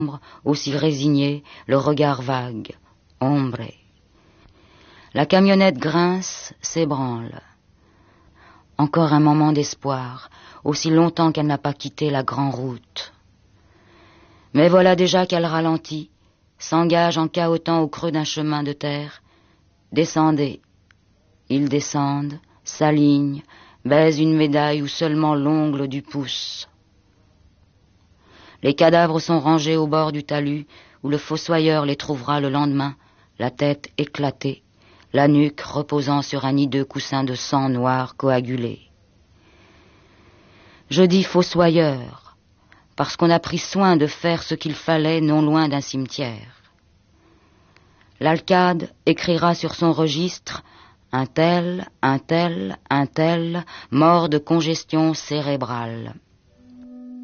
aussi résigné, le regard vague. Hombre. La camionnette grince, s'ébranle. Encore un moment d'espoir, aussi longtemps qu'elle n'a pas quitté la grande route. Mais voilà déjà qu'elle ralentit, s'engage en cahotant au creux d'un chemin de terre. Descendez. Ils descendent, s'alignent, baisent une médaille où seulement l'ongle du pouce. Les cadavres sont rangés au bord du talus, où le fossoyeur les trouvera le lendemain, la tête éclatée, la nuque reposant sur un hideux coussin de sang noir coagulé. Je dis fossoyeur, parce qu'on a pris soin de faire ce qu'il fallait non loin d'un cimetière. L'Alcade écrira sur son registre un tel, mort de congestion cérébrale.